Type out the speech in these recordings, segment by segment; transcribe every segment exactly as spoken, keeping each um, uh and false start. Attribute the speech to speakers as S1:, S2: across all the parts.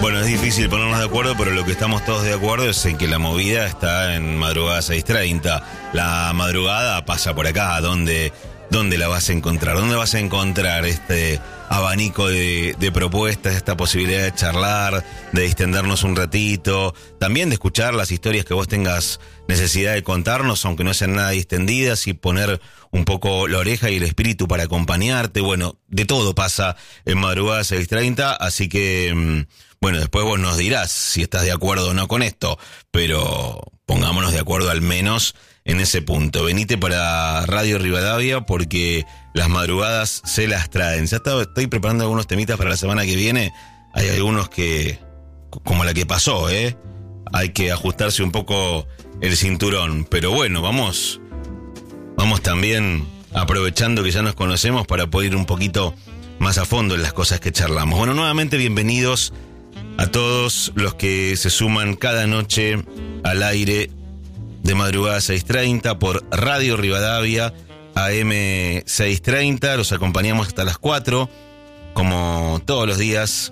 S1: Bueno, es difícil ponernos de acuerdo, pero lo que estamos todos de acuerdo es en que la movida está en madrugada seis treinta. La madrugada pasa por acá. ¿Dónde, dónde la vas a encontrar? ¿Dónde vas a encontrar este abanico de, de propuestas, esta posibilidad de charlar, de distendernos un ratito, también de escuchar las historias que vos tengas necesidad de contarnos, aunque no sean nada distendidas, y poner un poco la oreja y el espíritu para acompañarte? Bueno, de todo pasa en madrugada seis treinta, así que, bueno, después vos nos dirás si estás de acuerdo o no con esto, pero pongámonos de acuerdo al menos en ese punto. Venite para Radio Rivadavia porque las madrugadas se las traen. Ya estaba, estoy preparando algunos temitas para la semana que viene. Hay algunos que, como la que pasó, ¿eh? Hay que ajustarse un poco el cinturón. Pero bueno, vamos, vamos también aprovechando que ya nos conocemos para poder ir un poquito más a fondo en las cosas que charlamos. Bueno, nuevamente bienvenidos a todos los que se suman cada noche al aire de madrugada seis treinta por Radio Rivadavia, A M seiscientos treinta. Los acompañamos hasta las cuatro, como todos los días,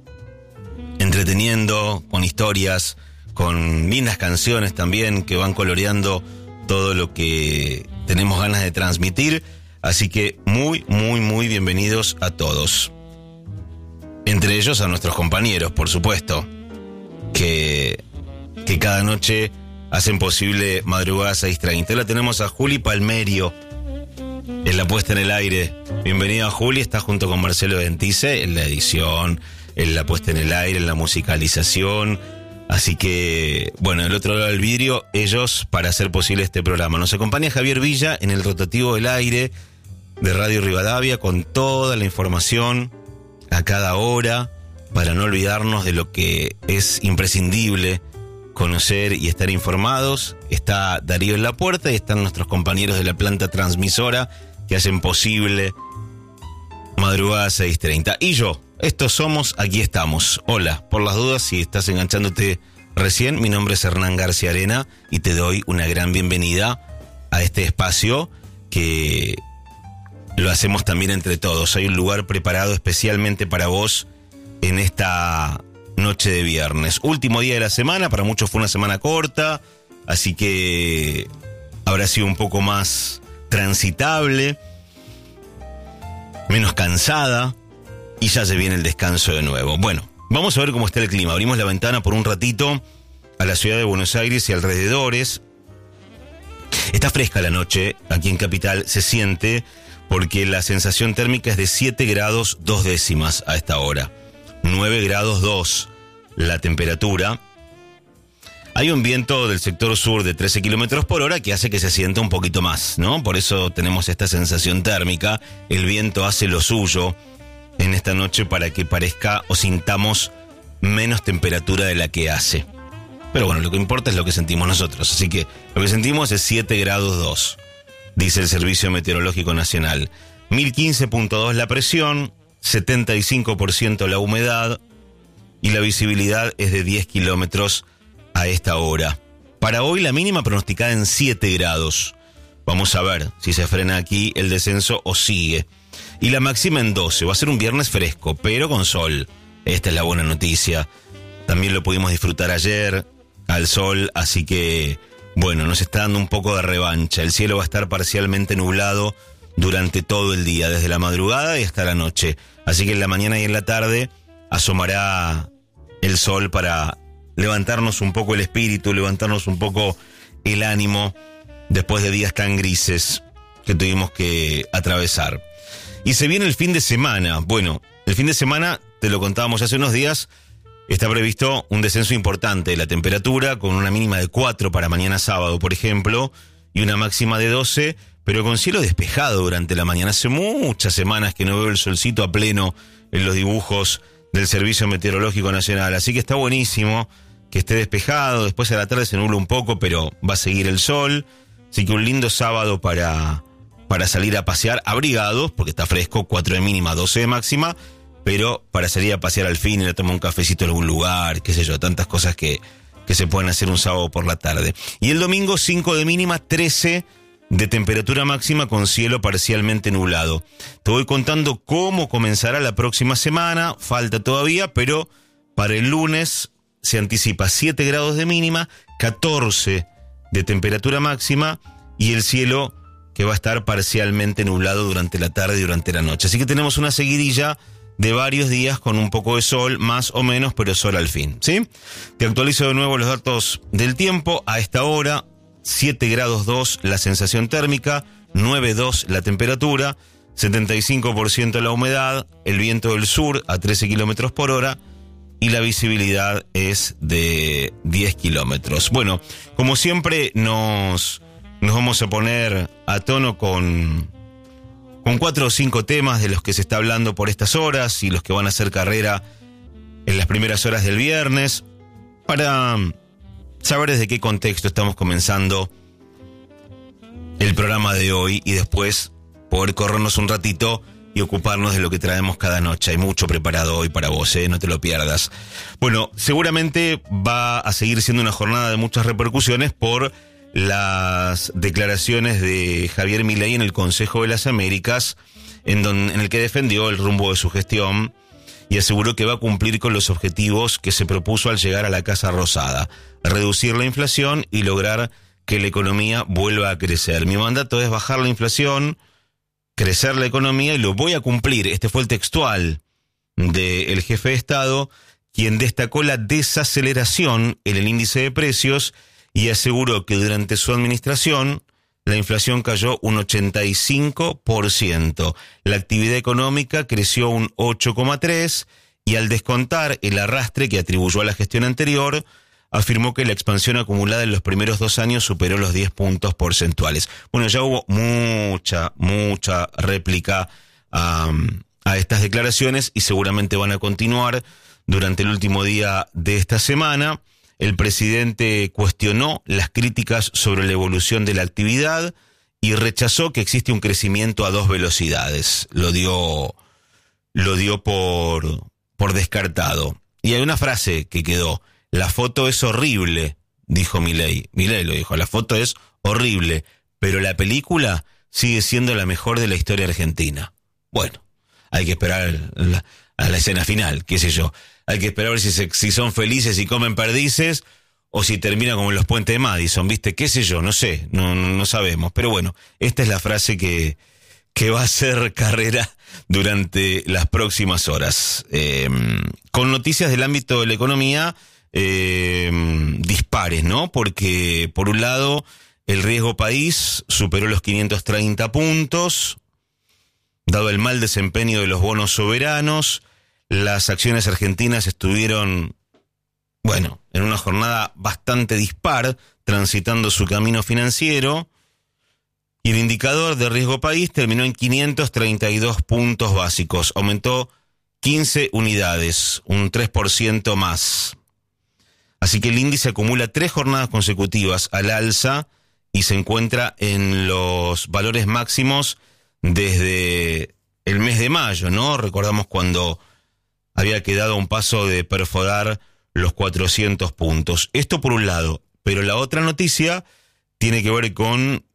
S1: entreteniendo con historias, con lindas canciones también que van coloreando todo lo que tenemos ganas de transmitir. Así que muy, muy, muy bienvenidos a todos. Entre ellos a nuestros compañeros, por supuesto, que, que cada noche hacen posible madrugada seis treinta. La tenemos a Juli Palmerio en la puesta en el aire. Bienvenida, Juli. Está junto con Marcelo Dentice en la edición, en la puesta en el aire, en la musicalización. Así que, bueno, del otro lado del vidrio, ellos para hacer posible este programa. Nos acompaña Javier Villa en el rotativo del aire de Radio Rivadavia con toda la información a cada hora, para no olvidarnos de lo que es imprescindible conocer y estar informados. Está Darío en la puerta y están nuestros compañeros de la planta transmisora que hacen posible madrugada seis treinta. Y yo, estos somos, aquí estamos. Hola, por las dudas, si estás enganchándote recién, mi nombre es Hernán García Arena y te doy una gran bienvenida a este espacio que lo hacemos también entre todos. Hay un lugar preparado especialmente para vos en esta noche de viernes. Último día de la semana, para muchos fue una semana corta, así que habrá sido un poco más transitable, menos cansada, y ya se viene el descanso de nuevo. Bueno, vamos a ver cómo está el clima. Abrimos la ventana por un ratito a la ciudad de Buenos Aires y alrededores. Está fresca la noche, aquí en Capital se siente, porque la sensación térmica es de siete grados dos décimas a esta hora. nueve grados dos la temperatura. Hay un viento del sector sur de trece kilómetros por hora que hace que se sienta un poquito más, ¿no? Por eso tenemos esta sensación térmica. El viento hace lo suyo en esta noche para que parezca o sintamos menos temperatura de la que hace. Pero bueno, lo que importa es lo que sentimos nosotros. Así que lo que sentimos es siete grados dos, dice el Servicio Meteorológico Nacional. mil quince punto dos la presión, setenta y cinco por ciento la humedad y la visibilidad es de diez kilómetros a esta hora. Para hoy la mínima pronosticada en siete grados. Vamos a ver si se frena aquí el descenso o sigue. Y la máxima en doce. Va a ser un viernes fresco, pero con sol. Esta es la buena noticia. También lo pudimos disfrutar ayer al sol, así que, bueno, nos está dando un poco de revancha. El cielo va a estar parcialmente nublado durante todo el día, desde la madrugada y hasta la noche. Así que en la mañana y en la tarde asomará el sol para levantarnos un poco el espíritu, levantarnos un poco el ánimo después de días tan grises que tuvimos que atravesar. Y se viene el fin de semana. Bueno, el fin de semana, te lo contábamos hace unos días, está previsto un descenso importante de la temperatura, con una mínima de cuatro para mañana sábado, por ejemplo, y una máxima de doce, pero con cielo despejado durante la mañana. Hace muchas semanas que no veo el solcito a pleno en los dibujos del Servicio Meteorológico Nacional, así que está buenísimo que esté despejado. Después a la tarde se nubla un poco, pero va a seguir el sol, así que un lindo sábado para, para salir a pasear, abrigados, porque está fresco, cuatro de mínima, doce de máxima, pero para salir a pasear al fin, ir a tomar un cafecito en algún lugar, qué sé yo, tantas cosas que, que se pueden hacer un sábado por la tarde. Y el domingo, cinco de mínima, trece de temperatura máxima con cielo parcialmente nublado. Te voy contando cómo comenzará la próxima semana, falta todavía, pero Para el lunes se anticipa siete grados de mínima, catorce de temperatura máxima y el cielo que va a estar parcialmente nublado durante la tarde y durante la noche. Así que tenemos una seguidilla de varios días con un poco de sol, más o menos, pero sol al fin, ¿sí? Te actualizo de nuevo los datos del tiempo. A esta hora, siete grados dos la sensación térmica, nueve coma dos la temperatura, setenta y cinco por ciento la humedad, el viento del sur a trece kilómetros por hora y la visibilidad es de diez kilómetros. Bueno, como siempre nos, nos vamos a poner a tono con... con cuatro o cinco temas de los que se está hablando por estas horas y los que van a hacer carrera en las primeras horas del viernes, para saber desde qué contexto estamos comenzando el programa de hoy y después poder corrernos un ratito y ocuparnos de lo que traemos cada noche. Hay mucho preparado hoy para vos, ¿eh? No te lo pierdas. Bueno, seguramente va a seguir siendo una jornada de muchas repercusiones por las declaraciones de Javier Milei en el Consejo de las Américas, en, don, en el que defendió el rumbo de su gestión y aseguró que va a cumplir con los objetivos que se propuso al llegar a la Casa Rosada: reducir la inflación y lograr que la economía vuelva a crecer. Mi mandato es bajar la inflación, crecer la economía y lo voy a cumplir. Este fue el textual del jefe de Estado, quien destacó la desaceleración en el índice de precios y aseguró que durante su administración la inflación cayó un ochenta y cinco por ciento. La actividad económica creció un ocho coma tres por ciento y al descontar el arrastre que atribuyó a la gestión anterior, afirmó que la expansión acumulada en los primeros dos años superó los diez puntos porcentuales. Bueno, ya hubo mucha, mucha réplica um, a estas declaraciones y seguramente van a continuar durante el último día de esta semana. El presidente cuestionó las críticas sobre la evolución de la actividad y rechazó que existe un crecimiento a dos velocidades. Lo dio, lo dio por, por descartado. Y hay una frase que quedó: la foto es horrible, dijo Milei. Milei lo dijo, la foto es horrible, pero la película sigue siendo la mejor de la historia argentina. Bueno, hay que esperar la, a la escena final, qué sé yo. Hay que esperar a ver si, se, si son felices y comen perdices o si termina como en los puentes de Madison, ¿viste? Qué sé yo, no sé, no, no sabemos. Pero bueno, esta es la frase que, que va a hacer carrera durante las próximas horas. Eh, con noticias del ámbito de la economía eh, dispares, ¿no? Porque, por un lado, el riesgo país superó los quinientos treinta puntos, dado el mal desempeño de los bonos soberanos. Las acciones argentinas estuvieron, bueno, en una jornada bastante dispar, transitando su camino financiero, y el indicador de riesgo país terminó en quinientos treinta y dos puntos básicos, aumentó quince unidades, un tres por ciento más. Así que el índice acumula tres jornadas consecutivas al alza y se encuentra en los valores máximos desde el mes de mayo, ¿no? Recordamos cuando había quedado a un paso de perforar los cuatrocientos puntos. Esto por un lado, pero la otra noticia tiene que ver con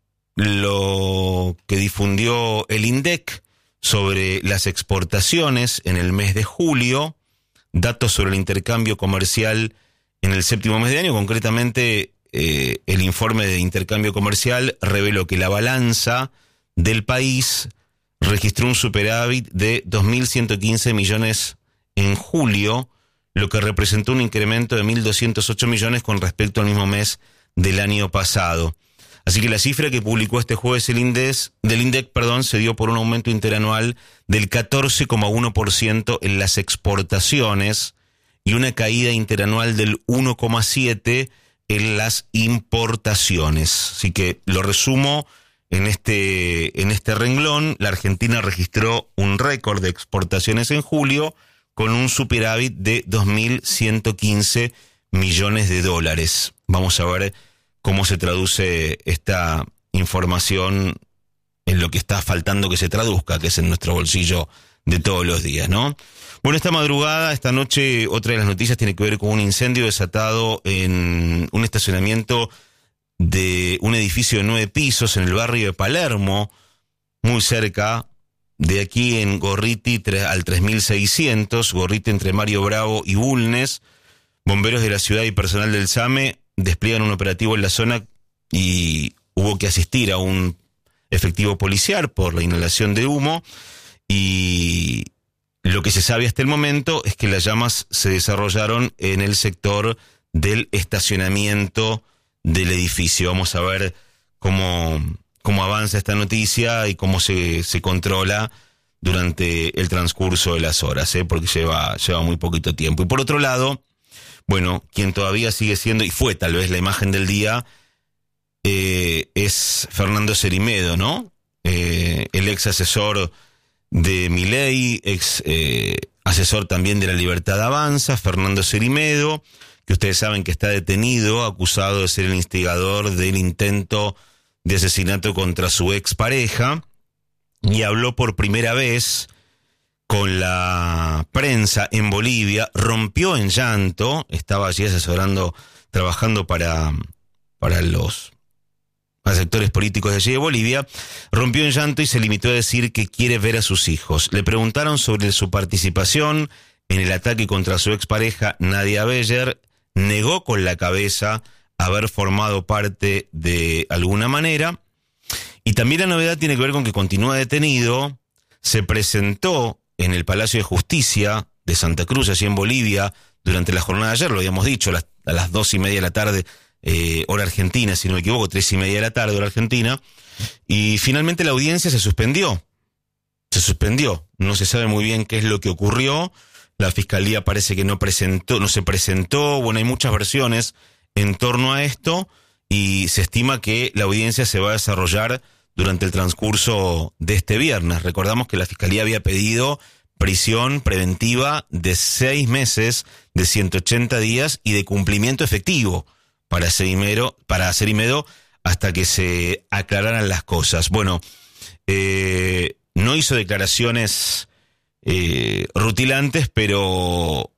S1: lo que difundió el INDEC sobre las exportaciones en el mes de julio, datos sobre el intercambio comercial en el séptimo mes de año. Concretamente, eh, el informe de intercambio comercial reveló que la balanza del país registró un superávit de dos mil ciento quince millones en julio, lo que representó un incremento de mil doscientos ocho millones con respecto al mismo mes del año pasado. Así que la cifra que publicó este jueves el INDEC, del INDEC, perdón, se dio por un aumento interanual del catorce coma uno por ciento en las exportaciones y una caída interanual del uno coma siete por ciento en las importaciones. Así que lo resumo en este, en este renglón: la Argentina registró un récord de exportaciones en julio con un superávit de dos mil ciento quince millones de dólares. Vamos a ver cómo se traduce esta información en lo que está faltando que se traduzca, que es en nuestro bolsillo de todos los días, ¿no? Bueno, esta madrugada, esta noche, otra de las noticias tiene que ver con un incendio desatado en un estacionamiento de un edificio de nueve pisos en el barrio de Palermo, muy cerca de aquí en Gorriti al tres mil seiscientos, Gorriti entre Mario Bravo y Bulnes, bomberos de la ciudad y personal del SAME despliegan un operativo en la zona y hubo que asistir a un efectivo policial por la inhalación de humo, y lo que se sabe hasta el momento es que las llamas se desarrollaron en el sector del estacionamiento del edificio. Vamos a ver cómo, cómo avanza esta noticia y cómo se, se controla durante el transcurso de las horas, ¿eh? porque lleva, lleva muy poquito tiempo. Y por otro lado, bueno, quien todavía sigue siendo, y fue tal vez la imagen del día, eh, es Fernando Cerimedo, ¿no? Eh, el ex asesor de Milei, ex eh, asesor también de La Libertad Avanza, Fernando Cerimedo, que ustedes saben que está detenido, acusado de ser el instigador del intento de asesinato contra su expareja, y habló por primera vez con la prensa en Bolivia, rompió en llanto, estaba allí asesorando, trabajando para, para los para sectores políticos de allí de Bolivia, rompió en llanto y se limitó a decir que quiere ver a sus hijos. Le preguntaron sobre su participación en el ataque contra su expareja Nadia Beller, negó con la cabeza haber formado parte de alguna manera, y también la novedad tiene que ver con que continúa detenido. Se presentó en el Palacio de Justicia de Santa Cruz, allí en Bolivia, durante la jornada de ayer, lo habíamos dicho, a las, a las dos y media de la tarde, eh, hora argentina, si no me equivoco, tres y media de la tarde, hora argentina, y finalmente la audiencia se suspendió. Se suspendió. No se sabe muy bien qué es lo que ocurrió. La fiscalía parece que no presentó, no se presentó. Bueno, hay muchas versiones en torno a esto, y se estima que la audiencia se va a desarrollar durante el transcurso de este viernes. Recordamos que la fiscalía había pedido prisión preventiva de seis meses, de ciento ochenta días y de cumplimiento efectivo para Cerimedo, para Cerimedo hasta que se aclararan las cosas. Bueno, eh, no hizo declaraciones eh, rutilantes, pero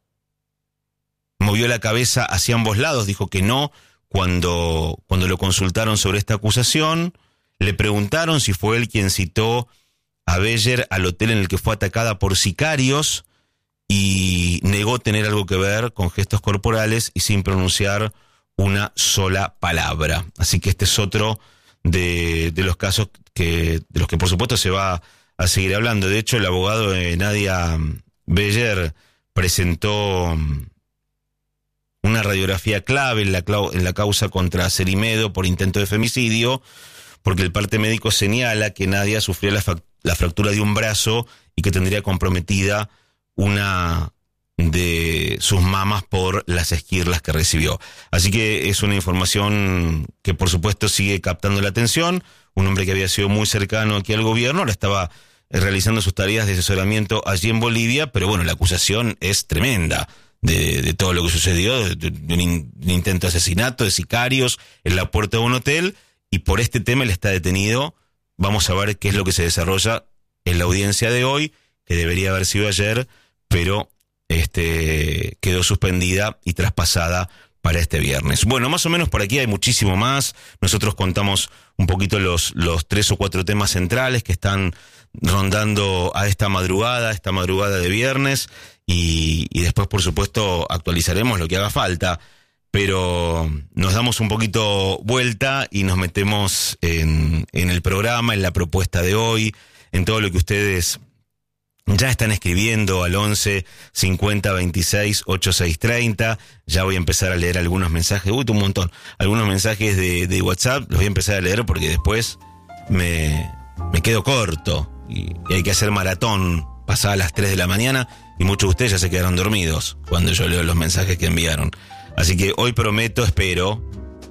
S1: movió la cabeza hacia ambos lados, dijo que no cuando, cuando lo consultaron sobre esta acusación. Le preguntaron si fue él quien citó a Beller al hotel en el que fue atacada por sicarios, y negó tener algo que ver con gestos corporales y sin pronunciar una sola palabra. Así que este es otro de, de los casos que, de los que por supuesto se va a seguir hablando. De hecho, el abogado de Nadia Beller presentó una radiografía clave en la, en la causa contra Cerimedo por intento de femicidio, porque el parte médico señala que Nadia sufrió la, la fractura de un brazo y que tendría comprometida una de sus mamas por las esquirlas que recibió. Así que es una información que por supuesto sigue captando la atención. Un hombre que había sido muy cercano aquí al gobierno, ahora estaba realizando sus tareas de asesoramiento allí en Bolivia, pero bueno, la acusación es tremenda de, de todo lo que sucedió, de, de un, in, un intento de asesinato, de sicarios en la puerta de un hotel, y por este tema él está detenido. Vamos a ver qué es lo que se desarrolla en la audiencia de hoy, que debería haber sido ayer, pero este quedó suspendida y traspasada para este viernes. Bueno, más o menos por aquí hay muchísimo más. Nosotros contamos un poquito los, los tres o cuatro temas centrales que están rondando a esta madrugada, esta madrugada de viernes, y, y después, por supuesto, actualizaremos lo que haga falta, pero nos damos un poquito vuelta y nos metemos en, en el programa, en la propuesta de hoy, en todo lo que ustedes ya están escribiendo al once cincuenta veintiséis ochenta y seis treinta. Ya voy a empezar a leer algunos mensajes, uy, un montón, algunos mensajes de, de WhatsApp, los voy a empezar a leer porque después me, me quedo corto y, y hay que hacer maratón pasadas las tres de la mañana, y muchos de ustedes ya se quedaron dormidos cuando yo leo los mensajes que enviaron. Así que hoy prometo, espero,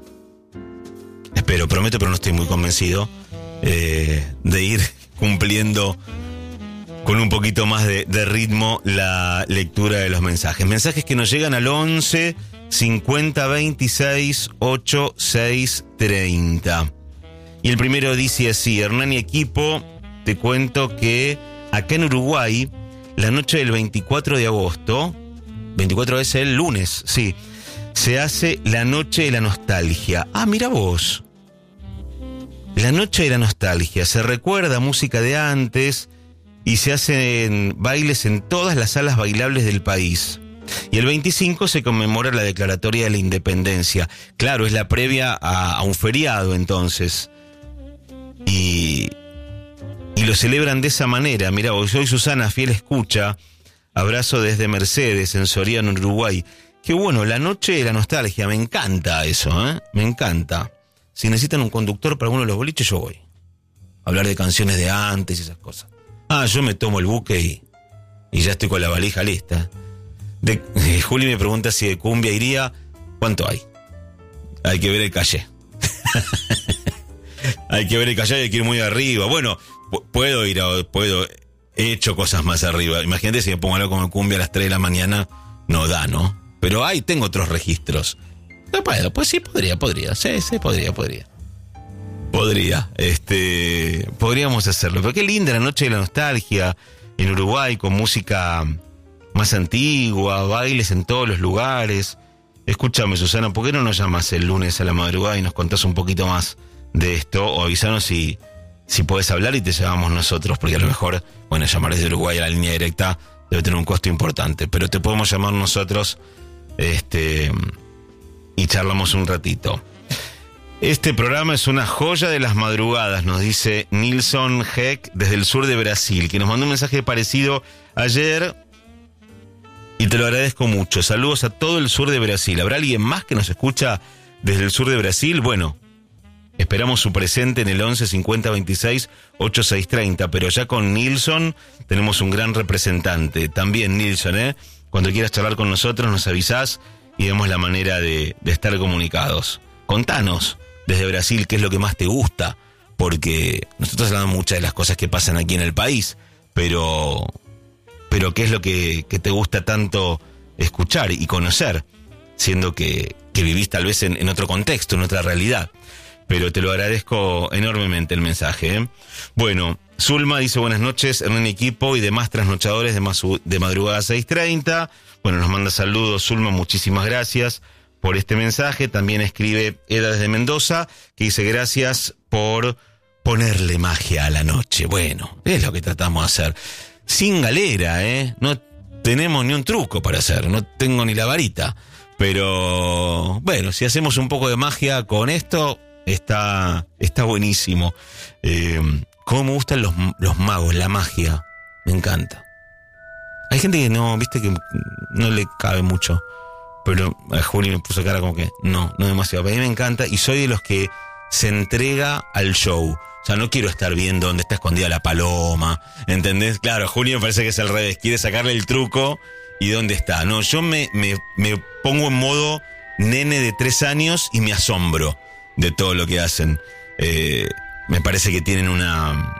S1: espero, prometo, pero no estoy muy convencido, eh, de ir cumpliendo con un poquito más de, de ritmo la lectura de los mensajes. Mensajes que nos llegan al once cincuenta veintiséis ochenta y seis treinta. Y el primero dice así: Hernán y equipo, te cuento que acá en Uruguay, la noche del veinticuatro de agosto, veinticuatro es el lunes, sí, se hace la noche de la nostalgia. Ah, mira vos. La noche de la nostalgia. Se recuerda música de antes y se hacen bailes en todas las salas bailables del país. Y el veinticinco se conmemora la declaratoria de la independencia. Claro, es la previa a, a un feriado entonces. Y, y lo celebran de esa manera. Mirá, hoy soy Susana, fiel escucha. Abrazo desde Mercedes, en Soriano, Uruguay. Qué bueno, la noche de la nostalgia. Me encanta eso, ¿eh? Me encanta. Si necesitan un conductor para uno de los boliches, yo voy. Hablar de canciones de antes y esas cosas. Ah, yo me tomo el buque y, y ya estoy con la valija lista. De, eh, Juli me pregunta si de cumbia iría. ¿Cuánto hay? Hay que ver el calle. Hay que ver el calle y hay que ir muy arriba. Bueno, p- puedo ir a... puedo He hecho cosas más arriba. Imagínate si me pongo algo como cumbia a las tres de la mañana. No da, ¿no? Pero ahí tengo otros registros. No puedo, pues sí, podría, podría. Sí, sí, podría, podría. Podría, este... Podríamos hacerlo. Pero qué linda la noche de la nostalgia en Uruguay, con música más antigua, bailes en todos los lugares. Escúchame, Susana, ¿por qué no nos llamas el lunes a la madrugada y nos contás un poquito más de esto? O avisanos si, si podés hablar y te llamamos nosotros, porque a lo mejor, bueno, llamar desde Uruguay a la línea directa debe tener un costo importante, pero te podemos llamar nosotros este y charlamos un ratito. Este programa es una joya de las madrugadas, nos dice Nilson Heck desde el sur de Brasil, que nos mandó un mensaje parecido ayer y te lo agradezco mucho. Saludos a todo el sur de Brasil. ¿Habrá alguien más que nos escucha desde el sur de Brasil? Bueno, esperamos su presente en el once cincuenta veintiséis ochenta y seis treinta, pero ya con Nilson tenemos un gran representante. También Nilson, ¿eh? Cuando quieras charlar con nosotros nos avisás y vemos la manera de, de estar comunicados. Contanos desde Brasil qué es lo que más te gusta, porque nosotros hablamos muchas de las cosas que pasan aquí en el país, pero, pero qué es lo que, que te gusta tanto escuchar y conocer, siendo que, que vivís tal vez en, en otro contexto, en otra realidad. Pero te lo agradezco enormemente el mensaje, ¿eh? Bueno, Zulma dice buenas noches, Hernán Equipo y demás trasnochadores de, masu- de madrugada seis treinta. Bueno, nos manda saludos Zulma, muchísimas gracias por este mensaje. También escribe Eda desde Mendoza, que dice gracias por ponerle magia a la noche. Bueno, es lo que tratamos de hacer. Sin galera, ¿eh? No tenemos ni un truco para hacer, no tengo ni la varita. Pero, bueno, si hacemos un poco de magia con esto, está, está buenísimo. Eh, cómo me gustan los, los magos, la magia. Me encanta. Hay gente que no, viste, que no le cabe mucho. Pero a Juli me puso cara como que no, no demasiado. A mí me encanta y soy de los que se entrega al show. O sea, no quiero estar viendo dónde está escondida la paloma, ¿entendés? Claro, a Juli me parece que es al revés. Quiere sacarle el truco y dónde está. No, yo me, me, me pongo en modo nene de tres años y me asombro de todo lo que hacen. Eh, me parece que tienen una,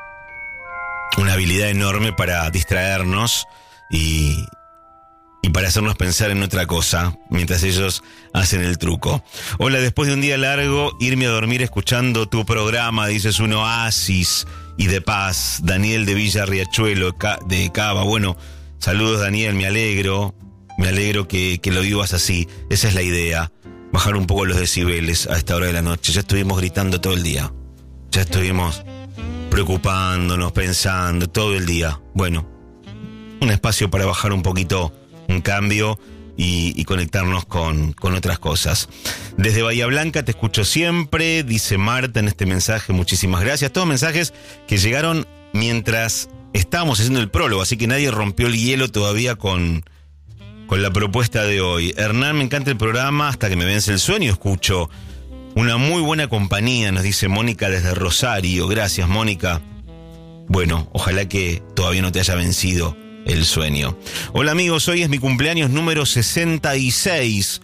S1: una habilidad enorme para distraernos y... y para hacernos pensar en otra cosa, mientras ellos hacen el truco. Hola, después de un día largo, irme a dormir escuchando tu programa, dices un oasis y de paz. Daniel de Villa Riachuelo, de Cava. Bueno, saludos Daniel, me alegro, me alegro que, que lo vivas así. Esa es la idea, bajar un poco los decibeles a esta hora de la noche. Ya estuvimos gritando todo el día, ya estuvimos preocupándonos, pensando todo el día. Bueno, un espacio para bajar un poquito un cambio y, y conectarnos con, con otras cosas. Desde Bahía Blanca te escucho siempre, dice Marta en este mensaje, muchísimas gracias. Todos mensajes que llegaron mientras estábamos haciendo el prólogo, así que nadie rompió el hielo todavía con, con la propuesta de hoy. Hernán, me encanta el programa, hasta que me vence el sueño, escucho. Una muy buena compañía, nos dice Mónica desde Rosario. Gracias, Mónica. Bueno, ojalá que todavía no te haya vencido el sueño. Hola amigos, hoy es mi cumpleaños número sesenta y seis.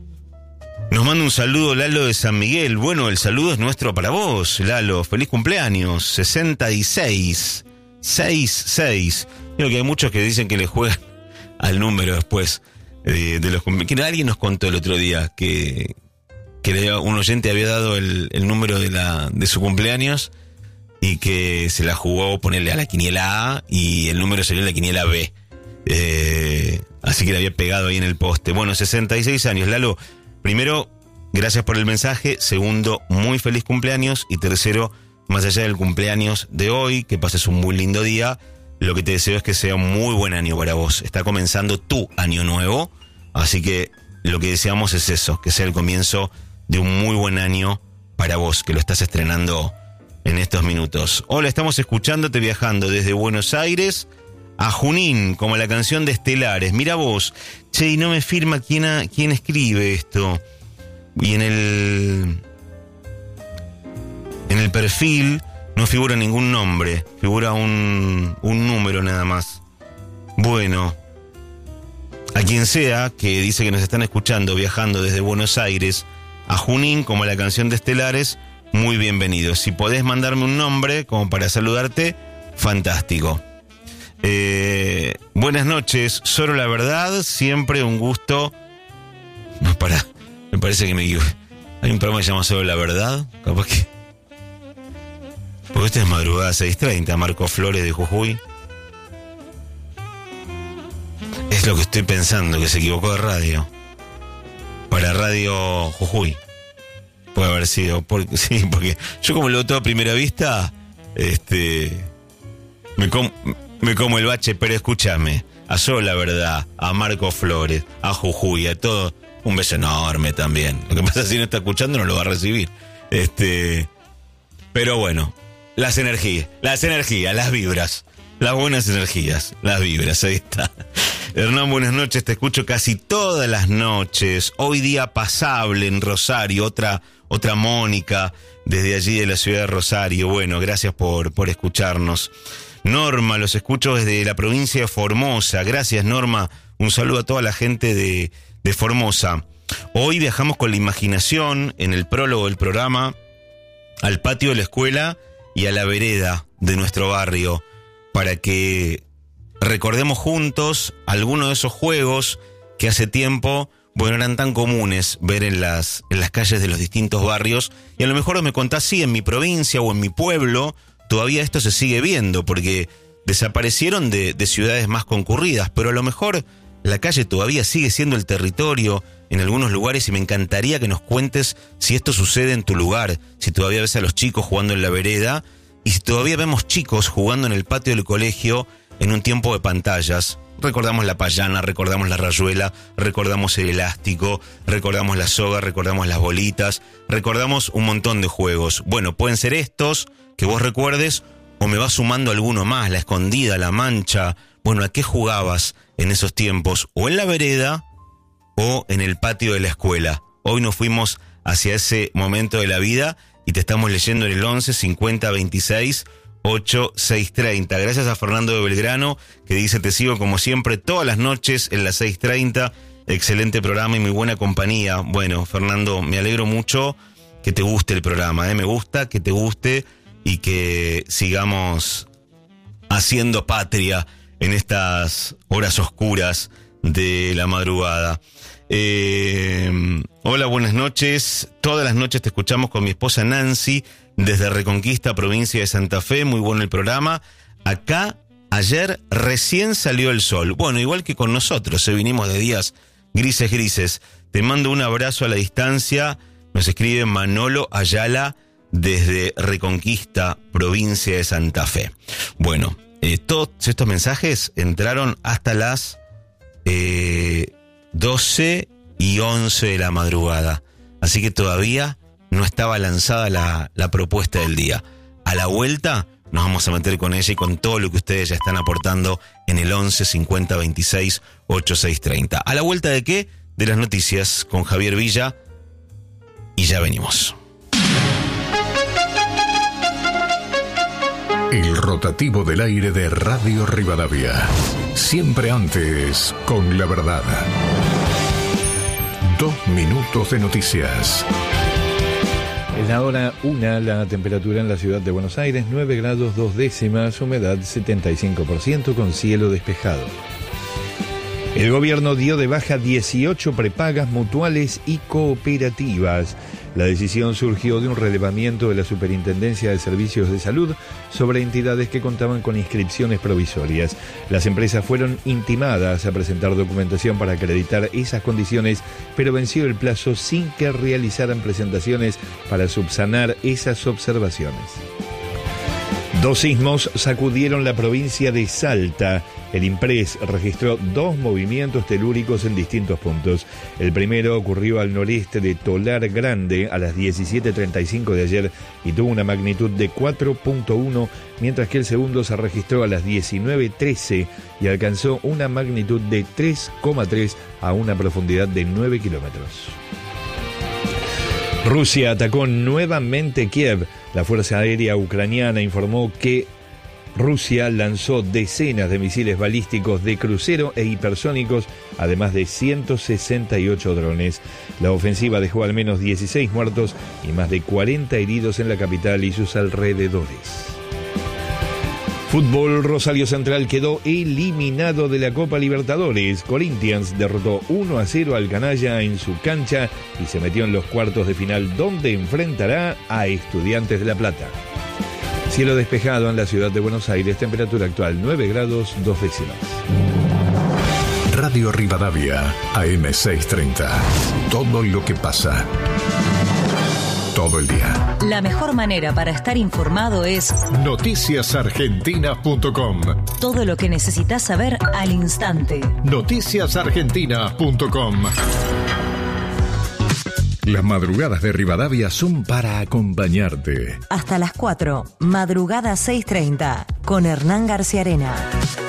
S1: Nos manda un saludo Lalo de San Miguel. Bueno, el saludo es nuestro para vos, Lalo. Feliz cumpleaños, sesenta y seis. seis seis. Creo que hay muchos que dicen que le juegan al número después de, de los cumpleaños. Alguien nos contó el otro día que, que un oyente había dado el, el número de, la, de su cumpleaños y que se la jugó ponerle a la quiniela A y el número salió en la quiniela B. Eh, así que le había pegado ahí en el poste. Bueno, sesenta y seis años, Lalo. Primero, gracias por el mensaje. Segundo, muy feliz cumpleaños. Y tercero, más allá del cumpleaños de hoy, que pases un muy lindo día. lo que te deseo es que sea un muy buen año para vos. Está comenzando tu año nuevo, así que lo que deseamos es eso, que sea el comienzo de un muy buen año para vos, que lo estás estrenando en estos minutos. Hola, estamos escuchándote viajando desde Buenos Aires a Junín, como la canción de Estelares. Mira vos, che, y no me firma quién, ha, quién escribe esto. Y en el... En el perfil no figura ningún nombre, figura un, un número nada más. Bueno, a quien sea que dice que nos están escuchando viajando desde Buenos Aires a Junín, como la canción de Estelares, muy bienvenido. Si podés mandarme un nombre como para saludarte, fantástico. Eh, buenas noches, solo la verdad, siempre un gusto. No, para, me parece que me equivoqué. Hay un programa que se llama Solo la Verdad, capaz que... Porque esta es madrugada seis treinta, Marco Flores de Jujuy. Es lo que estoy pensando, que se equivocó de radio. Para Radio Jujuy. Puede haber sido. Porque, sí, porque yo como lo veo todo a primera vista, este, me, com, me como el bache, pero escúchame. A Solo la Verdad, a Marco Flores, a Jujuy, a todo. Un beso enorme también. Lo que pasa es que si no está escuchando no lo va a recibir. Este, pero bueno. Las energías, las energías, las vibras, las buenas energías, las vibras, ahí está. Hernán, buenas noches, te escucho casi todas las noches. Hoy día pasable en Rosario, otra, otra Mónica desde allí de la ciudad de Rosario. Bueno, gracias por, por escucharnos. Norma, los escucho desde la provincia de Formosa. Gracias, Norma. Un saludo a toda la gente de, de Formosa. Hoy viajamos con la imaginación en el prólogo del programa al patio de la escuela y a la vereda de nuestro barrio, para que recordemos juntos algunos de esos juegos que hace tiempo, bueno, eran tan comunes ver en las, en las calles de los distintos barrios, y a lo mejor me contás, sí, en mi provincia o en mi pueblo, todavía esto se sigue viendo, porque desaparecieron de, de ciudades más concurridas, pero a lo mejor la calle todavía sigue siendo el territorio en algunos lugares, y me encantaría que nos cuentes si esto sucede en tu lugar, si todavía ves a los chicos jugando en la vereda, y si todavía vemos chicos jugando en el patio del colegio en un tiempo de pantallas. Recordamos la payana, recordamos la rayuela, recordamos el elástico, recordamos la soga, recordamos las bolitas, recordamos un montón de juegos. Bueno, pueden ser estos que vos recuerdes, o me vas sumando alguno más, la escondida, la mancha. Bueno, ¿a qué jugabas en esos tiempos? O en la vereda o en el patio de la escuela. Hoy nos fuimos hacia ese momento de la vida y te estamos leyendo en el once cincuenta veintiséis ochenta y seis treinta. Gracias a Fernando de Belgrano, que dice: te sigo como siempre todas las noches en las seis treinta. Excelente programa y muy buena compañía. Bueno, Fernando, me alegro mucho que te guste el programa, ¿eh? Me gusta que te guste y que sigamos haciendo patria en estas horas oscuras de la madrugada. Eh, hola, buenas noches. Todas las noches te escuchamos con mi esposa Nancy desde Reconquista, provincia de Santa Fe. Muy bueno el programa. Acá ayer recién salió el sol. Bueno, igual que con nosotros, se vinimos de días grises grises. Te mando un abrazo a la distancia. Nos escribe Manolo Ayala desde Reconquista, provincia de Santa Fe. Bueno, eh, todos estos mensajes entraron hasta las eh, doce y once de la madrugada. Así que todavía no estaba lanzada la, la propuesta del día. A la vuelta nos vamos a meter con ella y con todo lo que ustedes ya están aportando en el once cincuenta veintiséis ochenta y seis treinta. ¿A la vuelta de qué? De las noticias con Javier Villa. Y ya venimos.
S2: El rotativo del aire de Radio Rivadavia. Siempre antes, con la verdad. Dos minutos de noticias.
S3: Es la hora una, la temperatura en la ciudad de Buenos Aires, nueve grados dos décimas, humedad setenta y cinco por ciento con cielo despejado. El gobierno dio de baja dieciocho prepagas mutuales y cooperativas. La decisión surgió de un relevamiento de la Superintendencia de Servicios de Salud sobre entidades que contaban con inscripciones provisorias. Las empresas fueron intimadas a presentar documentación para acreditar esas condiciones, pero venció el plazo sin que realizaran presentaciones para subsanar esas observaciones. Dos sismos sacudieron la provincia de Salta. El INPRES registró dos movimientos telúricos en distintos puntos. El primero ocurrió al noreste de Tolar Grande a las diecisiete treinta y cinco de ayer y tuvo una magnitud de cuatro punto uno, mientras que el segundo se registró a las diecinueve trece y alcanzó una magnitud de tres coma tres a una profundidad de nueve kilómetros. Rusia atacó nuevamente Kiev. La Fuerza Aérea Ucraniana informó que Rusia lanzó decenas de misiles balísticos de crucero e hipersónicos, además de ciento sesenta y ocho drones. La ofensiva dejó al menos dieciséis muertos y más de cuarenta heridos en la capital y sus alrededores. Fútbol, Rosario Central quedó eliminado de la Copa Libertadores. Corinthians derrotó uno a cero al Canalla en su cancha y se metió en los cuartos de final, donde enfrentará a Estudiantes de La Plata. Cielo despejado en la ciudad de Buenos Aires, temperatura actual nueve grados dos décimas.
S2: Radio Rivadavia, A M seiscientos treinta. Todo lo que pasa. Todo el día.
S4: La mejor manera para estar informado es
S2: noticias argentinas punto com.
S4: Todo lo que necesitas saber al instante.
S2: noticias argentinas punto com. Las madrugadas de Rivadavia son para acompañarte.
S4: Hasta las cuatro, madrugada seiscientos treinta, con Hernán García Arena.